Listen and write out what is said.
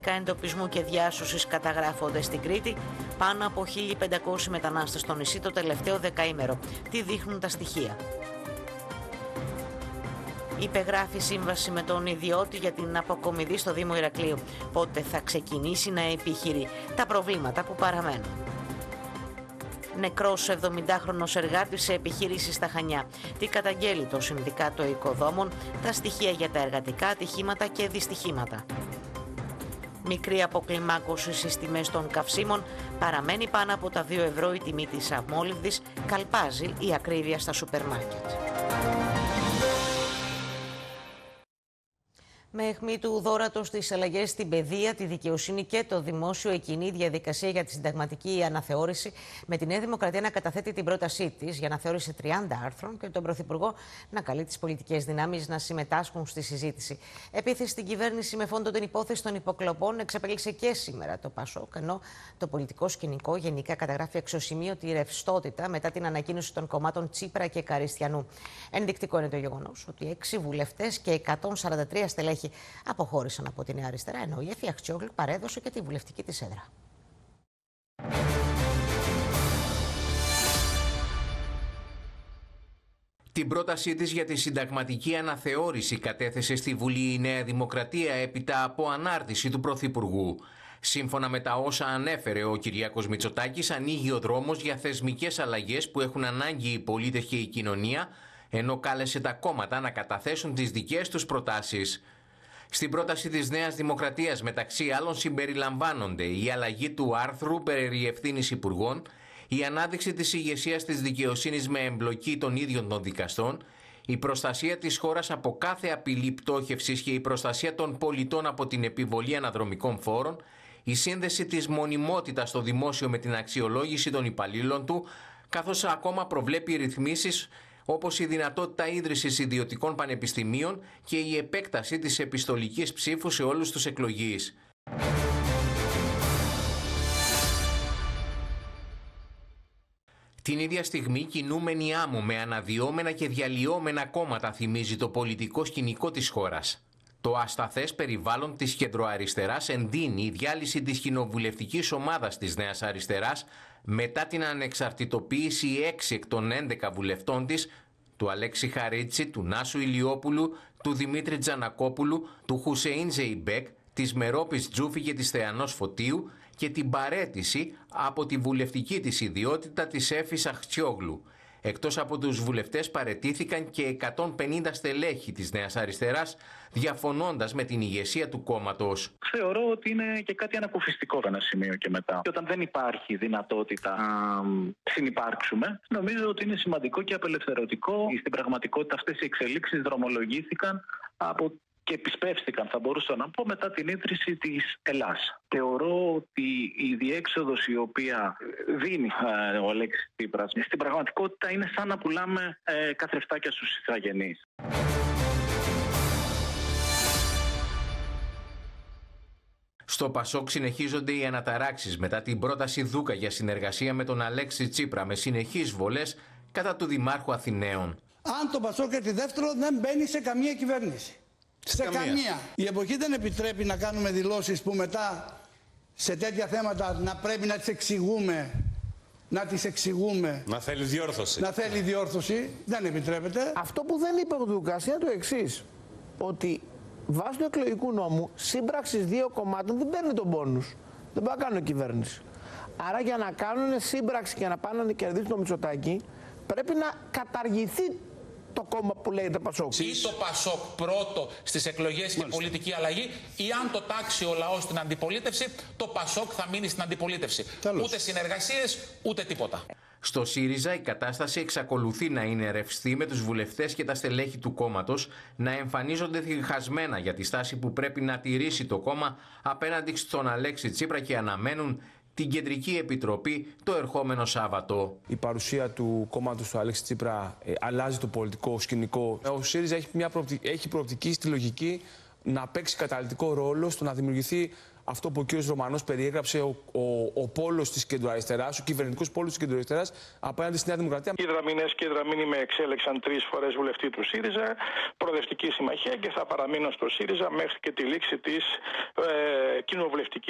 Εντοπισμού και διάσωσης καταγράφονται στην Κρήτη. Πάνω από 1.500 μετανάστες στο νησί το τελευταίο δεκαήμερο. Τι δείχνουν τα στοιχεία? Υπεγράφει σύμβαση με τον ιδιώτη για την αποκομιδή στο Δήμο Ηρακλείου. Πότε θα ξεκινήσει να επιχειρεί? Τα προβλήματα που παραμένουν. Νεκρός 70χρονος εργάτης σε επιχείρηση στα Χανιά. Τι καταγγέλει το Συνδικάτο Οικοδόμων? Τα στοιχεία για τα εργατικά ατυχήματα και δυστυχήματα. Μικρή αποκλιμάκωση στις τιμές των καυσίμων, παραμένει πάνω από τα 2 ευρώ η τιμή της αμόλυβδης, καλπάζει η ακρίβεια στα σούπερ μάρκετ. Με αιχμή του δώρατος στις αλλαγές στην παιδεία, τη δικαιοσύνη και το δημόσιο, εκείνη η διαδικασία για τη συνταγματική αναθεώρηση, με τη Νέα Δημοκρατία να καταθέτει την πρότασή της για αναθεώρηση 30 άρθρων και τον Πρωθυπουργό να καλεί τις πολιτικές δυνάμεις να συμμετάσχουν στη συζήτηση. Επίθεση στην κυβέρνηση με φόντο την υπόθεση των υποκλοπών εξαπέλυξε και σήμερα το ΠΑΣΟΚ, ενώ το πολιτικό σκηνικό γενικά καταγράφει εξωσημείωτη ρευστότητα μετά την ανακοίνωση των κομμάτων Τσίπρα και Καριστιανού. Ενδεικτικό είναι το γεγονός ότι 6 βουλευτές και 143 στελέχη αποχώρησαν από τη Νέα Αριστερά, ενώ η Εφη Αχτσιόγλου παρέδωσε και τη βουλευτική της έδρα. Την πρότασή της για τη συνταγματική αναθεώρηση κατέθεσε στη Βουλή η Νέα Δημοκρατία έπειτα από ανάρτηση του Πρωθυπουργού. Σύμφωνα με τα όσα ανέφερε ο Κυριάκος Μητσοτάκης, ανοίγει ο δρόμος για θεσμικές αλλαγές που έχουν ανάγκη οι πολίτες και η κοινωνία, ενώ κάλεσε τα κόμματα να καταθέσουν τις δικές τους προτάσεις. Στην πρόταση της Νέας Δημοκρατίας, μεταξύ άλλων, συμπεριλαμβάνονται η αλλαγή του άρθρου περί ευθύνης υπουργών, η ανάδειξη της ηγεσίας της δικαιοσύνης με εμπλοκή των ίδιων των δικαστών, η προστασία της χώρας από κάθε απειλή πτώχευσης και η προστασία των πολιτών από την επιβολή αναδρομικών φόρων, η σύνδεση της μονιμότητας στο δημόσιο με την αξιολόγηση των υπαλλήλων του, καθώς ακόμα προβλέπει ρυθμίσεις όπως η δυνατότητα ίδρυσης ιδιωτικών πανεπιστημίων και η επέκταση της επιστολικής ψήφου σε όλους τους εκλογείς. Την ίδια στιγμή, κινούμενη άμμο με αναδυόμενα και διαλυόμενα κόμματα θυμίζει το πολιτικό σκηνικό της χώρας. Το ασταθές περιβάλλον της κεντροαριστεράς εντείνει η διάλυση της κοινοβουλευτικής ομάδας της Νέας Αριστεράς μετά την ανεξαρτητοποίηση 6 εκ των 11 βουλευτών της, του Αλέξη Χαρίτσι, του Νάσου Ηλιόπουλου, του Δημήτρη Τζανακόπουλου, του Χουσεΐν Ζεϊμπέκ, της Μερόπης Τζούφη και της Θεανός Φωτίου και την παραίτηση από τη βουλευτική της ιδιότητα της Έφης Αχτσιόγλου. Εκτός από τους βουλευτές παραιτήθηκαν και 150 στελέχη της Νέας Αριστεράς, διαφωνώντας με την ηγεσία του κόμματος. Θεωρώ ότι είναι και κάτι ανακουφιστικό από ένα σημείο και μετά. Και όταν δεν υπάρχει δυνατότητα να συνυπάρξουμε, νομίζω ότι είναι σημαντικό και απελευθερωτικό. Στην πραγματικότητα αυτές οι εξελίξεις δρομολογήθηκαν και επισπεύστηκαν, θα μπορούσα να πω, μετά την ίδρυση της Ελλάς. Θεωρώ ότι η διέξοδος η οποία δίνει ο Αλέξης Τσίπρας στην πραγματικότητα είναι σαν να πουλάμε καθρεφτάκια στους ηθαγενείς. Στο ΠΑΣΟΚ συνεχίζονται οι αναταράξεις μετά την πρόταση Δούκα για συνεργασία με τον Αλέξη Τσίπρα, με συνεχείς βολές κατά του Δημάρχου Αθηναίων. Αν το ΠΑΣΟΚ έρθει δεύτερο, δεν μπαίνει σε καμία κυβέρνηση. Σε καμία. Η εποχή δεν επιτρέπει να κάνουμε δηλώσεις που μετά σε τέτοια θέματα να πρέπει να τις εξηγούμε. Να θέλει διόρθωση. Να θέλει διόρθωση. Δεν επιτρέπεται. Αυτό που δεν είπε ο Δούκας είναι το εξής. Ότι βάσει του εκλογικού νόμου, σύμπραξης 2 κομμάτων δεν παίρνει τον πόνους. Δεν μπορεί να κάνουν κυβέρνηση. Άρα για να κάνουν σύμπραξη και να πάνε να κερδίσουν το Μητσοτάκη, πρέπει να καταργηθεί το κόμμα που λέγεται ΠΑΣΟΚ. Ή το ΠΑΣΟΚ πρώτο στις εκλογές και πολιτική αλλαγή, ή αν το τάξει ο λαός στην αντιπολίτευση, το ΠΑΣΟΚ θα μείνει στην αντιπολίτευση. Τέλος. Ούτε συνεργασίες, ούτε τίποτα. Στο ΣΥΡΙΖΑ η κατάσταση εξακολουθεί να είναι ρευστή, με τους βουλευτές και τα στελέχη του κόμματος να εμφανίζονται διχασμένα για τη στάση που πρέπει να τηρήσει το κόμμα απέναντι στον Αλέξη Τσίπρα και αναμένουν την Κεντρική Επιτροπή το ερχόμενο Σάββατο. Η παρουσία του κόμματος του Αλέξη Τσίπρα αλλάζει το πολιτικό σκηνικό. Ο ΣΥΡΙΖΑ έχει προοπτική στη λογική να παίξει καταλυτικό ρόλο στο να δημιουργηθεί αυτό που ο κ. Ρωμανός περιέγραψε, ο πόλος της κεντροαριστεράς, ο κυβερνητικός πόλος της κεντροαριστεράς απέναντι στη Νέα Δημοκρατία. Οι Δραμηνές και οι Δραμήνοι με εξέλεξαν 3 φορές βουλευτή του ΣΥΡΙΖΑ, προοδευτική συμμαχία, και θα παραμείνω στο ΣΥΡΙΖΑ μέχρι και τη λήξη της κοινοβουλευτικής